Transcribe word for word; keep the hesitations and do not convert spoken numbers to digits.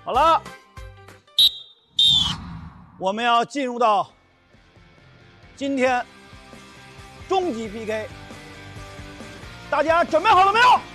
好了，我们要进入到今天终极 P K， 大家准备好了没有？